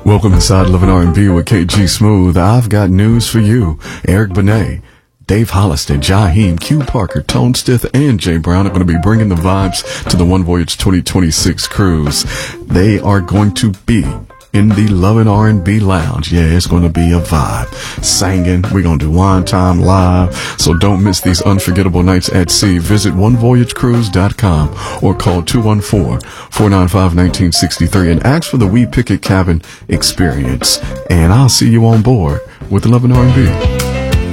Welcome inside Love and R&B with KG Smooth. I've got news for you. Eric Benet, Dave Hollister, Jaheim, Q Parker, Tone Stith, and Jay Brown are going to be bringing the vibes to the One Voyage 2026 cruise. They are going to be in the Love and R&B Lounge. Yeah, it's going to be a vibe. Singing. We're going to do wine time live. So don't miss these unforgettable nights at sea. Visit onevoyagecruise.com or call 214-495-1963 and ask for the We Picket Cabin experience. And I'll see you on board with the Love and R&B.